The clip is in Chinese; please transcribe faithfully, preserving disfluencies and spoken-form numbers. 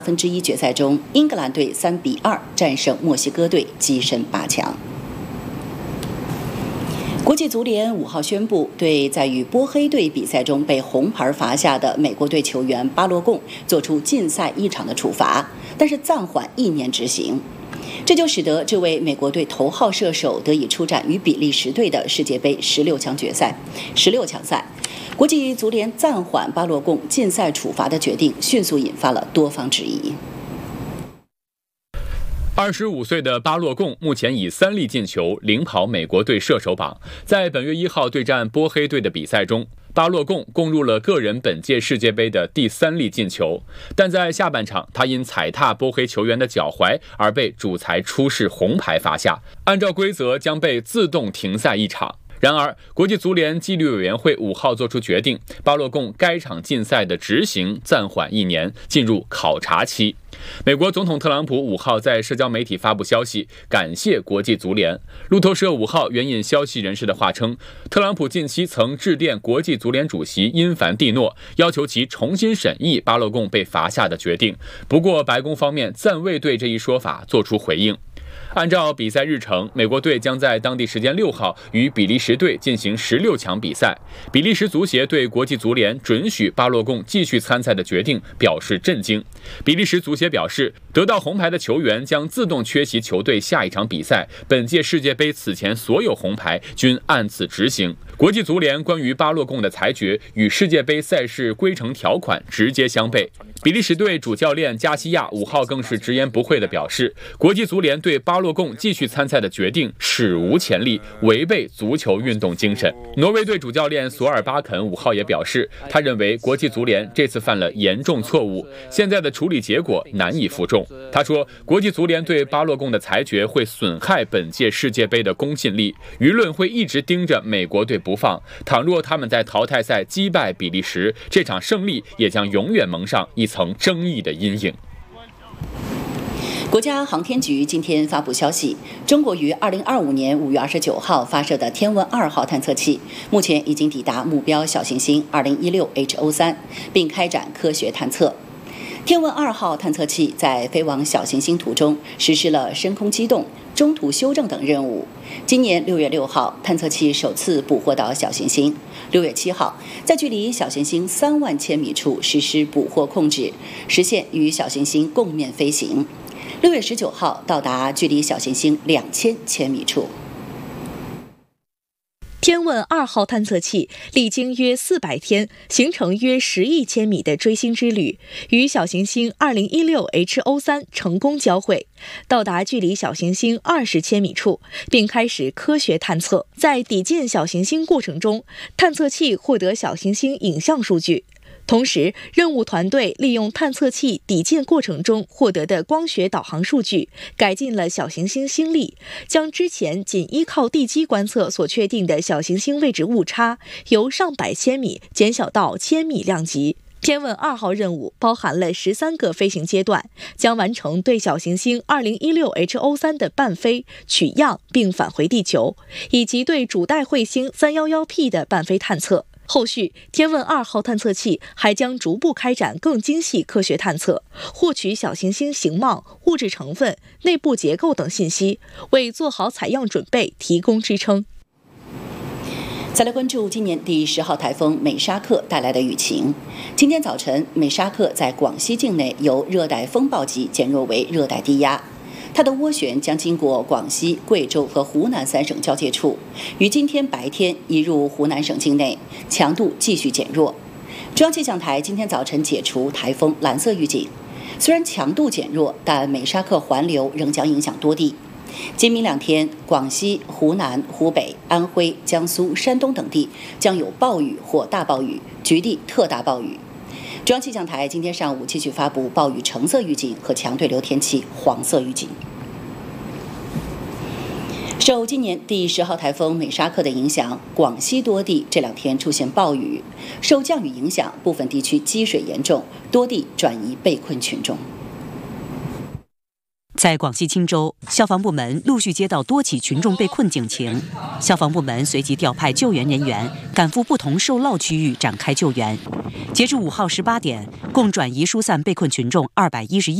分之一决赛中，英格兰队三比二战胜墨西哥队，跻身八强。国际足联五号宣布，对在与波黑队比赛中被红牌罚下的美国队球员巴洛贡作出禁赛一场的处罚，但是暂缓一年执行。这就使得这位美国队头号射手得以出战与比利时队的世界杯十六强决赛、十六强赛。国际足联暂缓巴洛贡禁赛处罚的决定，迅速引发了多方质疑。 二十五岁的巴洛贡目前以三粒进球领跑美国队射手榜。在本月一号对战波黑队的比赛中，巴洛贡攻入了个人本届世界杯的第三粒进球，但在下半场他因踩踏波黑球员的脚踝而被主裁出示红牌罚下，按照规则将被自动停赛一场。然而，国际足联纪律委员会五号作出决定，巴洛贡该场禁赛的执行暂缓一年，进入考察期。美国总统特朗普五号在社交媒体发布消息，感谢国际足联。路透社五号援引消息人士的话称，特朗普近期曾致电国际足联主席因凡蒂诺，要求其重新审议巴洛贡被罚下的决定。不过，白宫方面暂未对这一说法作出回应。按照比赛日程，美国队将在当地时间六号与比利时队进行十六强比赛。比利时足协对国际足联准许巴洛贡继续参赛的决定表示震惊。比利时足协表示，得到红牌的球员将自动缺席球队下一场比赛。本届世界杯此前所有红牌均按此执行。国际足联关于巴洛贡的裁决与世界杯赛事规程条款直接相悖。比利时队主教练加西亚五号更是直言不讳地表示，国际足联对巴洛贡继续参赛的决定史无前例，违背足球运动精神。挪威队主教练索尔巴肯五号也表示，他认为国际足联这次犯了严重错误，现在的处理结果难以服众。他说，国际足联对巴洛贡的裁决会损害本届世界杯的公信力，舆论会一直盯着美国队不放。倘若他们在淘汰赛击败比利时，这场胜利也将永远蒙上一层争议的阴影。 国家航天局今天发布消息，中国于二零二五年五月二十九号发射的天问二号探测器，目前已经抵达目标小行星二零一六 H O 三，并开展科学探测。天问二号探测器在飞往小行星途中实施了深空机动、中途修正等任务。今年六月六号，探测器首次捕获到小行星。六月七号，在距离小行星三万千米处实施捕获控制，实现与小行星共面飞行。六月十九号，到达距离小行星两千千米处。 天问二号探测器历经约四百天，行程约十亿千米的追星之旅，与小行星二零一六 H O 三成功交汇，到达距离小行星二十千米处，并开始科学探测。在抵近小行星过程中，探测器获得小行星影像数据。同时，任务团队利用探测器抵近过程中获得的光学导航数据，改进了小行星星力，将之前仅依靠地基观测所确定的小行星位置误差由上百千米减小到千米量级。天问二号任务包含了十三个飞行阶段，将完成对小行星二零一六 H O 三的伴飞、取样并返回地球，以及对主带彗星三一一 P 的伴飞探测。后续，天问二号探测器还将逐步开展更精细科学探测，获取小行星形貌、物质成分、内部结构等信息，为做好采样准备提供支撑。 再来关注今年第十号台风美沙克带来的雨情。今天早晨，美沙克在广西境内由热带风暴级减弱为热带低压。它的涡旋将经过广西、贵州和湖南三省交界处，于今天白天移入湖南省境内，强度继续减弱。中央气象台今天早晨解除台风蓝色预警，虽然强度减弱，但美沙克环流仍将影响多地。今明两天，广西、湖南、湖北、安徽、江苏、山东等地将有暴雨或大暴雨，局地特大暴雨。中央气象台今天上午继续发布暴雨橙色预警和强对流天气黄色预警。受今年第十号台风美沙克的影响，广西多地这两天出现暴雨，受降雨影响，部分地区积水严重，多地转移被困群众。 在广西钦州，消防部门陆续接到多起群众被困警情，消防部门随即调派救援人员赶赴不同受涝区域展开救援。截至五号十八点，共转移疏散被困群众二百一十一